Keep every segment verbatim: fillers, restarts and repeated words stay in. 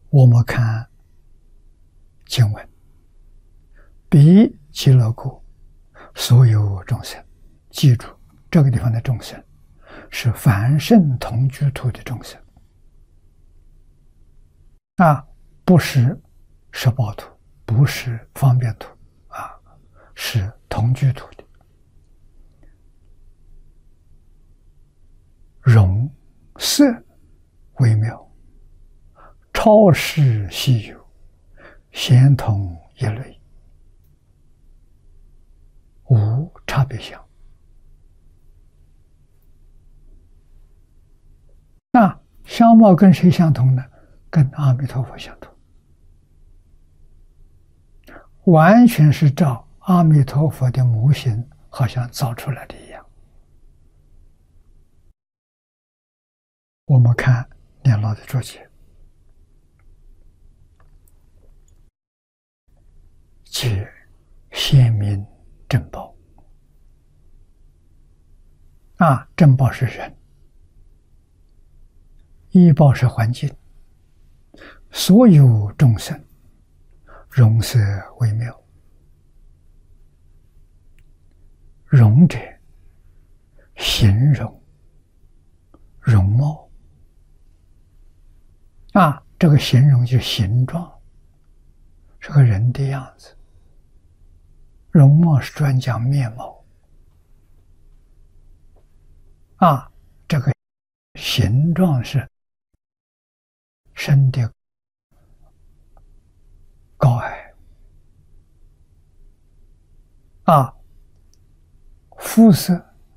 我们看经文，彼极乐国所有众生，记住这个地方的众生是凡圣同居土的众生啊，不是十报土，不是方便土啊，是同居土的。容色微妙，超世稀有，咸同一类，无差别相。那相貌跟谁相同呢？跟阿弥陀佛相同，完全是照阿弥陀佛的模型，好像造出来的一样。我们看念老的注解，皆显明正报啊，正报是人，依报是环境，所有众生容色微妙，容者形容容貌啊，这个形容就是形状，是个人的样子。容貌是专讲面貌啊，这个形状是身的高矮啊，肤色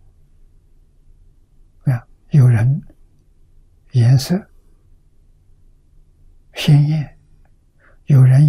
啊，有人颜色鲜艳，有人